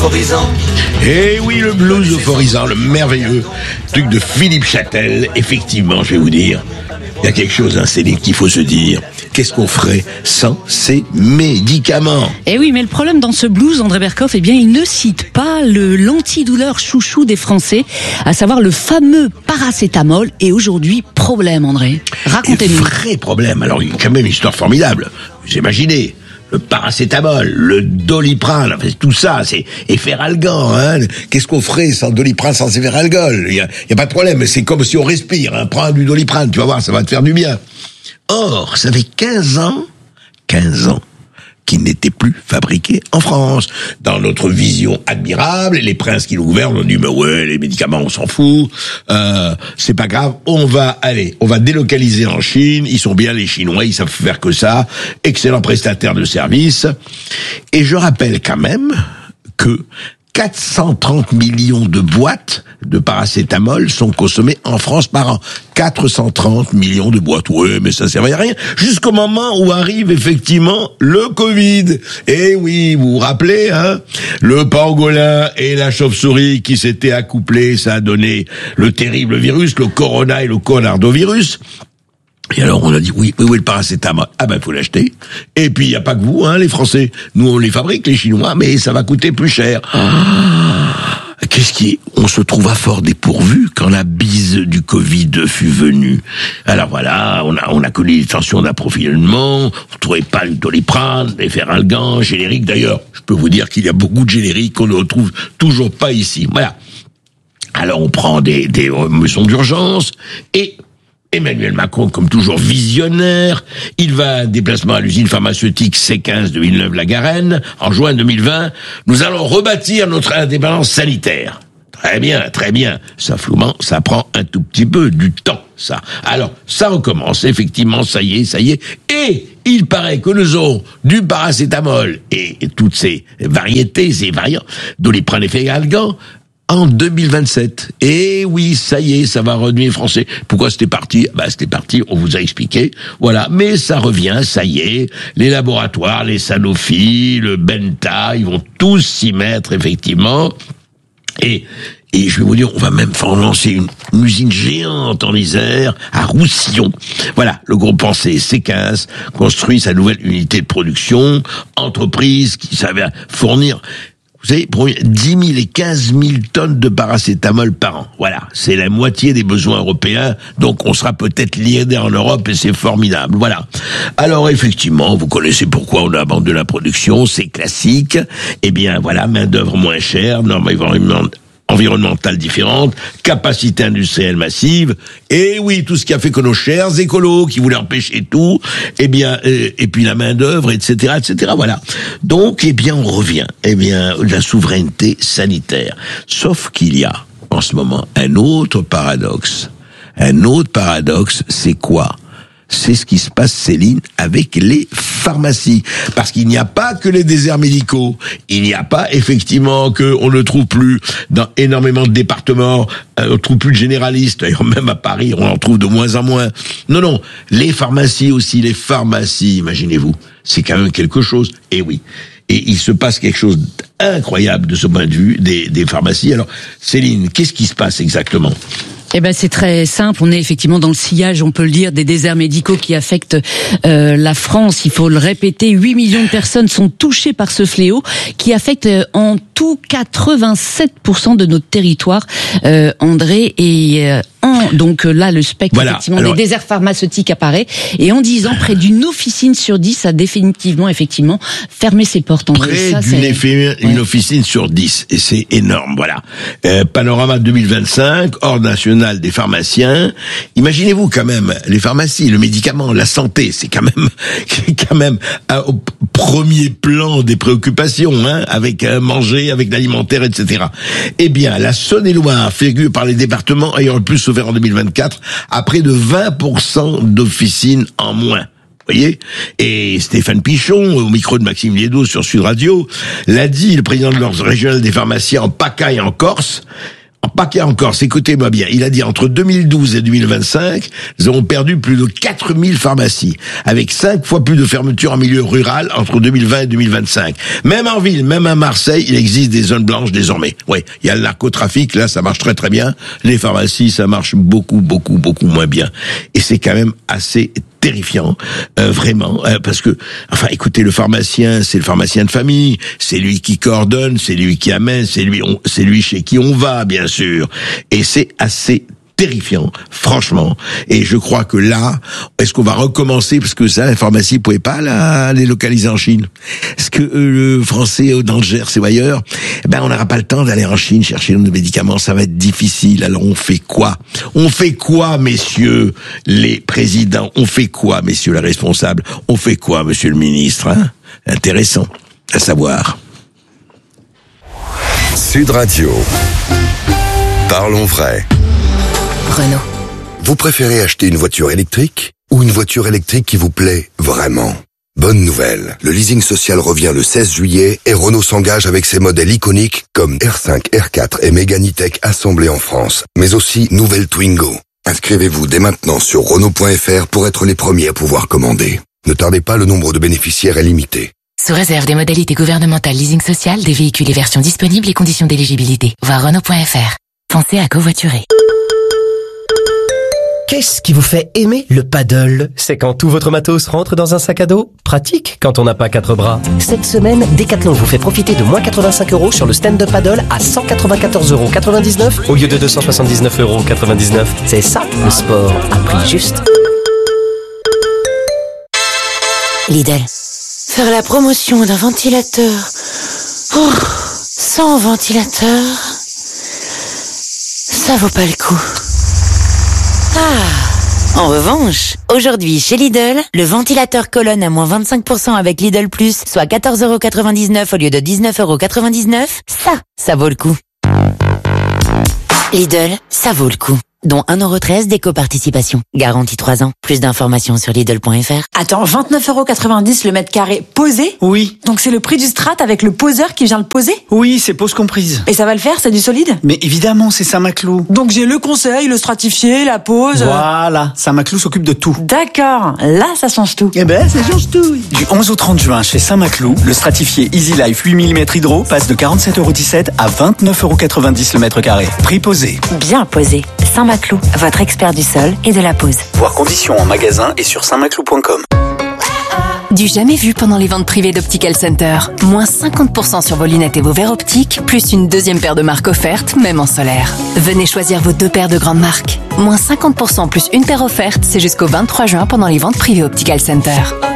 Eh oui, le blues euphorisant, le merveilleux truc de Philippe Châtel. Effectivement, je vais vous dire, il y a quelque chose, Céline, qu'il faut se dire. Qu'est-ce qu'on ferait sans ces médicaments? Eh oui, mais le problème dans ce blues, André Berkoff, eh bien, il ne cite pas l'antidouleur chouchou des Français, à savoir le fameux paracétamol. Et aujourd'hui, problème, André. Racontez-nous. Vrai problème. Alors, il y a quand même une histoire formidable. Vous imaginez le paracétamol, le doliprane, enfin, tout ça, c'est efferalgan, hein. Qu'est-ce qu'on ferait sans doliprane, sans efferalgol? Il y a pas de problème, c'est comme si on respire, hein. Prends du doliprane, tu vas voir, ça va te faire du bien. Or, ça fait 15 ans qu'il n'était plus fabriqué en France. Dans notre vision admirable, les princes qui nous gouvernent ont dit, mais ouais, les médicaments, on s'en fout, c'est pas grave, on va délocaliser en Chine, ils sont bien les Chinois, ils savent faire que ça, excellents prestataires de services. Et je rappelle quand même que 430 millions de boîtes de paracétamol sont consommées en France par an. 430 millions de boîtes. Oui, mais ça servait à rien. Jusqu'au moment où arrive effectivement le Covid. Et oui, vous vous rappelez, hein, le pangolin et la chauve-souris qui s'étaient accouplés, ça a donné le terrible virus, le corona et le conardovirus. Et alors on a dit oui, le paracétamol, faut l'acheter. Et puis il y a pas que vous, hein, les Français. Nous on les fabrique, les Chinois, mais ça va coûter plus cher. On se trouva fort dépourvu quand la bise du Covid fut venue. Alors voilà, on a connu les tensions d'approvisionnement, on trouvait pas le doliprane, les feralgan, générique. D'ailleurs, je peux vous dire qu'il y a beaucoup de génériques qu'on ne retrouve toujours pas ici. Voilà. Alors on prend des mesures d'urgence et Emmanuel Macron, comme toujours visionnaire, il va à un déplacement à l'usine pharmaceutique C15 de Villeneuve-la-Garenne. En juin 2020, nous allons rebâtir notre indépendance sanitaire. Très bien. Ça prend un tout petit peu du temps, ça. Alors, ça recommence, effectivement, ça y est. Et il paraît que nous aurons du paracétamol et toutes ces variétés, ces variants, doliprane et efferalgan, en 2027. Et oui, ça y est, ça va redevenir français. Pourquoi c'était parti? C'était parti, on vous a expliqué. Voilà. Mais ça revient, ça y est. Les laboratoires, les Sanofi, le Benta, ils vont tous s'y mettre, effectivement. Et je vais vous dire, on va même faire lancer une usine géante en Isère, à Roussillon. Voilà, le groupe pensé C15 construit sa nouvelle unité de production, entreprise qui savait fournir, vous savez, pour 10 000 et 15 000 tonnes de paracétamol par an. Voilà, c'est la moitié des besoins européens, donc on sera peut-être leader en Europe et c'est formidable. Voilà. Alors effectivement, vous connaissez pourquoi on a abandonné la production, c'est classique. Eh bien voilà, main d'œuvre moins chère, normes environnementales différentes, capacité industrielle massive, et oui, tout ce qui a fait que nos chers écolos, qui voulaient empêcher tout, eh bien, et puis la main d'œuvre, etc., voilà. Donc, eh bien, on revient, la souveraineté sanitaire. Sauf qu'il y a, en ce moment, un autre paradoxe. C'est quoi? C'est ce qui se passe, Céline, avec les pharmacies. Parce qu'il n'y a pas que les déserts médicaux. Il n'y a pas, effectivement, on ne trouve plus dans énormément de départements, on ne trouve plus de généralistes. D'ailleurs, même à Paris, on en trouve de moins en moins. Non, les pharmacies aussi, imaginez-vous. C'est quand même quelque chose. Et oui. Et il se passe quelque chose d'incroyable de ce point de vue des pharmacies. Alors, Céline, qu'est-ce qui se passe exactement? C'est très simple. On est effectivement dans le sillage, on peut le dire, des déserts médicaux qui affectent la France. Il faut le répéter, 8 millions de personnes sont touchées par ce fléau qui affecte en tout 87% de notre territoire, André. Et donc là, le spectre effectivement des déserts pharmaceutiques apparaît. Et en 10 ans, près d'une officine sur 10 a définitivement, effectivement, fermé ses portes. André. Une officine sur 10. Et c'est énorme, voilà. Panorama 2025, ordre national des pharmaciens. Imaginez-vous quand même, les pharmacies, le médicament, la santé, c'est quand même au premier plan des préoccupations, hein, avec manger, avec l'alimentaire, etc. Eh bien, la Saône-et-Loire figure par les départements ayant le plus souffert en 2024, à près de 20% d'officines en moins. Voyez, et Stéphane Pichon, au micro de Maxime Liédo sur Sud Radio, l'a dit, le président de l'ordre régional des pharmaciens en PACA et en Corse. Pas qu'il y a encore, écoutez-moi bien, il a dit entre 2012 et 2025, nous avons perdu plus de 4000 pharmacies, avec 5 fois plus de fermetures en milieu rural entre 2020 et 2025. Même en ville, même à Marseille, il existe des zones blanches désormais. Oui, il y a le narcotrafic, là ça marche très très bien, les pharmacies ça marche beaucoup moins bien. Et c'est quand même assez terrifiant, vraiment, parce que, enfin, écoutez, le pharmacien, c'est le pharmacien de famille, c'est lui qui coordonne, c'est lui qui amène, c'est lui chez qui on va, bien sûr, et c'est assez terrifiant, franchement. Et je crois que là, est-ce qu'on va recommencer, parce que ça, la pharmacie, vous pouvez pas les localiser en Chine. Est-ce que le français dans le Gers ou ailleurs, on n'aura pas le temps d'aller en Chine chercher nos médicaments, ça va être difficile. Alors on fait quoi? On fait quoi, messieurs les présidents? On fait quoi, messieurs les responsables? On fait quoi, monsieur le ministre, hein? Intéressant à savoir. Sud Radio. Parlons vrai. Renault. Vous préférez acheter une voiture électrique ou une voiture électrique qui vous plaît vraiment? Bonne nouvelle, le leasing social revient le 16 juillet et Renault s'engage avec ses modèles iconiques comme R5, R4 et Mégane E-Tech assemblés en France, mais aussi nouvelle Twingo. Inscrivez-vous dès maintenant sur Renault.fr pour être les premiers à pouvoir commander. Ne tardez pas, le nombre de bénéficiaires est limité. Sous réserve des modalités gouvernementales leasing social, des véhicules et versions disponibles et conditions d'éligibilité. Voir Renault.fr. Pensez à covoiturer. Qu'est-ce qui vous fait aimer le paddle? C'est quand tout votre matos rentre dans un sac à dos? Pratique quand on n'a pas 4 bras. Cette semaine, Decathlon vous fait profiter de moins 85 € sur le stand-up paddle à 194,99 € au lieu de 279,99 €. C'est ça, le sport à prix juste. Lidl. Faire la promotion d'un ventilateur sans ventilateur, ça vaut pas le coup. En revanche, aujourd'hui chez Lidl, le ventilateur colonne à moins 25% avec Lidl Plus, soit 14,99 € au lieu de 19,99 €, ça vaut le coup. Lidl, ça vaut le coup. Dont 1,13 € d'éco-participation. Garantie 3 ans. Plus d'informations sur Lidl.fr. Attends, 29,90 € le mètre carré posé? Oui. Donc c'est le prix du strat avec le poseur qui vient le poser? Oui, c'est pose comprise. Et ça va le faire, c'est du solide? Mais évidemment, c'est Saint-Maclou. Donc j'ai le conseil, le stratifié, la pose... Voilà, Saint-Maclou s'occupe de tout. D'accord, là ça change tout. Eh ben, ça change tout. Du 11 au 30 juin, chez Saint-Maclou, le stratifié Easy Life 8 mm hydro passe de 47,17 € à 29,90 € le mètre carré. Prix posé. Bien posé. Saint-Maclou, votre expert du sol et de la pose. Voir conditions en magasin et sur saintmaclou.com. Du jamais vu pendant les ventes privées d'Optical Center. Moins 50% sur vos lunettes et vos verres optiques, plus une deuxième paire de marques offerte, même en solaire. Venez choisir vos 2 paires de grandes marques. Moins 50% plus une paire offerte, c'est jusqu'au 23 juin pendant les ventes privées Optical Center.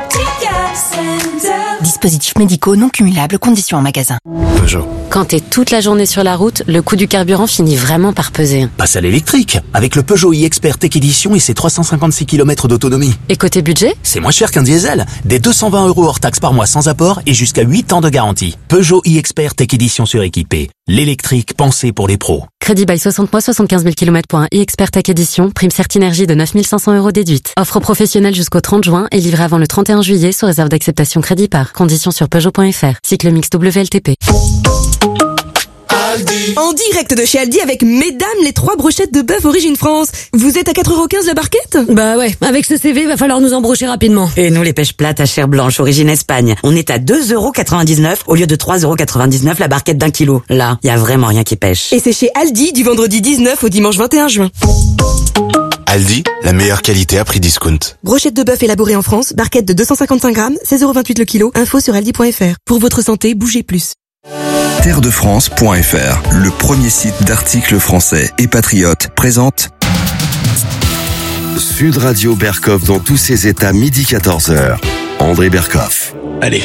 Dispositifs médicaux non cumulables, conditions en magasin. Peugeot. Quand t'es toute la journée sur la route, le coût du carburant finit vraiment par peser. Passe à l'électrique, avec le Peugeot e-Expert Tech Edition et ses 356 km d'autonomie. Et côté budget? C'est moins cher qu'un diesel. Des 220 € hors taxe par mois sans apport et jusqu'à 8 ans de garantie. Peugeot e-Expert Tech Edition suréquipé. L'électrique pensé pour les pros. Crédit by 60 mois, 75 000 km pour un e-Expert Tech Edition. Prime Certinergie de 9 500 € déduite. Offre professionnelle jusqu'au 30 juin et livrée avant le 31 juillet sous réserve d'acceptation crédit par. Conditions sur Peugeot.fr. Cycle mix WLTP. En direct de chez Aldi avec mesdames les 3 brochettes de bœuf origine France. Vous êtes à 4,15 € la barquette? Bah ouais, avec ce CV, va falloir nous embrocher rapidement. Et nous, les pêches plates à chair blanche origine Espagne. On est à 2,99 € au lieu de 3,99 € la barquette d'1 kilo. Là, y a vraiment rien qui pêche. Et c'est chez Aldi du vendredi 19 au dimanche 21 juin. Aldi, la meilleure qualité à prix discount. Brochette de bœuf élaborée en France, barquette de 255 grammes, 16,28 € le kilo. Info sur aldi.fr. Pour votre santé, bougez plus. Terredefrance.fr, le premier site d'articles français et patriotes, présente Sud Radio Berkhoff dans tous ses états, midi 14h. André Berkhoff. Allez.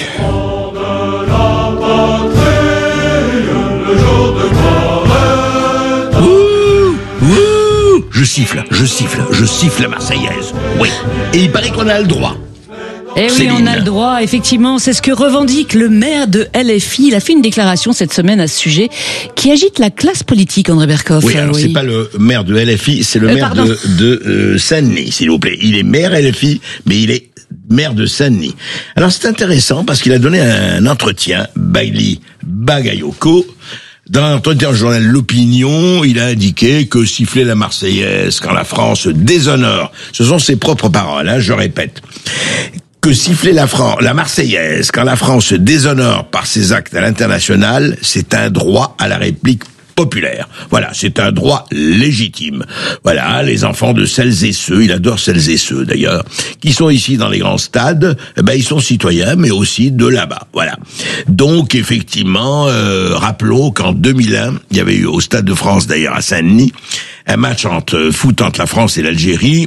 Je siffle la Marseillaise. Oui. Et il paraît qu'on a le droit. Eh oui, Céline. on a le droit, effectivement, c'est ce que revendique le maire de LFI. Il a fait une déclaration cette semaine à ce sujet qui agite la classe politique, André Berkhoff. Oui, alors c'est pas le maire de LFI, c'est le maire de Saint-Denis, s'il vous plaît. Il est maire LFI, mais il est maire de Saint-Denis. Alors c'est intéressant parce qu'il a donné un entretien, Bailey Bagayoko, Dans un entretien au journal L'Opinion, il a indiqué que siffler la Marseillaise quand la France déshonore, ce sont ses propres paroles, hein, je répète, que siffler la Marseillaise quand la France se déshonore par ses actes à l'international, c'est un droit à la réplique populaire. Voilà, c'est un droit légitime. Voilà, les enfants de celles et ceux, il adore celles et ceux d'ailleurs, qui sont ici dans les grands stades, ils sont citoyens, mais aussi de là-bas. Voilà. Donc effectivement, rappelons qu'en 2001, il y avait eu au Stade de France d'ailleurs à Saint-Denis, un match foot entre la France et l'Algérie.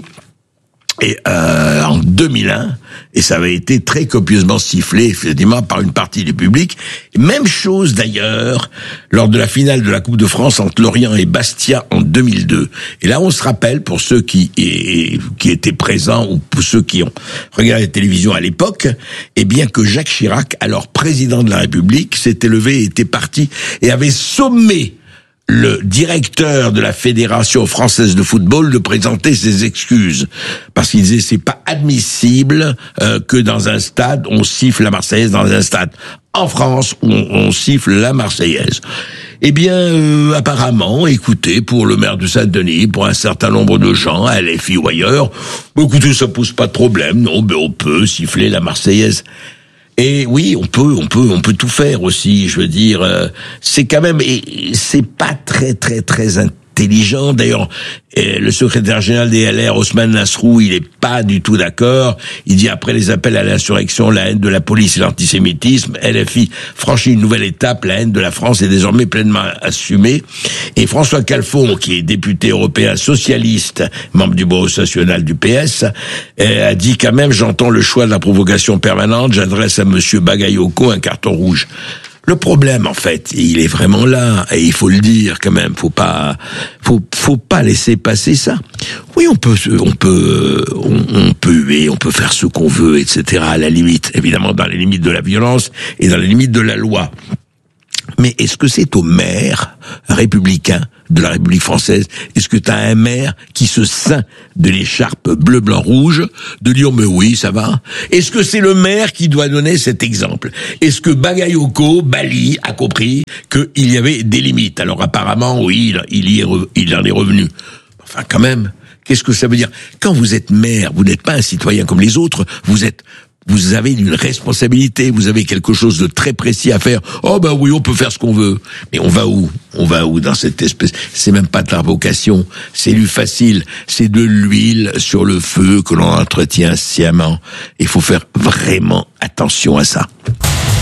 Et en 2001, et ça avait été très copieusement sifflé effectivement par une partie du public. Même chose d'ailleurs lors de la finale de la Coupe de France entre Lorient et Bastia en 2002. Et là, on se rappelle pour ceux qui étaient présents ou pour ceux qui ont regardé la télévision à l'époque, eh bien que Jacques Chirac, alors président de la République, s'était levé, était parti et avait sommé le directeur de la Fédération française de football de présenter ses excuses. Parce qu'il disait c'est pas admissible que dans un stade, on siffle la Marseillaise dans un stade. En France, on siffle la Marseillaise. Eh bien, apparemment, écoutez, pour le maire de Saint-Denis, pour un certain nombre de gens, à LFI ou ailleurs, écoutez, ça pose pas de problème, non, on peut siffler la Marseillaise. Et oui, on peut tout faire aussi. Je veux dire, c'est quand même, et c'est pas très intelligent. D'ailleurs, le secrétaire général des LR, Osman Nasrou, il est pas du tout d'accord. Il dit après les appels à l'insurrection, la haine de la police et l'antisémitisme, LFI franchit une nouvelle étape. La haine de la France est désormais pleinement assumée. Et François Calfon, qui est député européen socialiste, membre du bureau national du PS, a dit quand même, j'entends le choix de la provocation permanente, j'adresse à monsieur Bagayoko un carton rouge. Le problème, en fait, il est vraiment là, et il faut le dire quand même. Faut pas laisser passer ça. Oui, on peut huer, on peut faire ce qu'on veut, etc. À la limite, évidemment, dans les limites de la violence et dans les limites de la loi. Mais est-ce que c'est au maire républicain de la République française, est-ce que tu as un maire qui se ceint de l'écharpe bleu, blanc, rouge, de dire mais oui, ça va? Est-ce que c'est le maire qui doit donner cet exemple? Est-ce que Bagayoko, Bali, a compris qu'il y avait des limites? Alors apparemment, oui, il en est revenu. Enfin, quand même, qu'est-ce que ça veut dire? Quand vous êtes maire, vous n'êtes pas un citoyen comme les autres, vous avez une responsabilité, vous avez quelque chose de très précis à faire. Oh ben oui, on peut faire ce qu'on veut. Mais on va où? On va où dans cette espèce? C'est même pas de la vocation, c'est du facile, c'est de l'huile sur le feu que l'on entretient sciemment. Il faut faire vraiment attention à ça.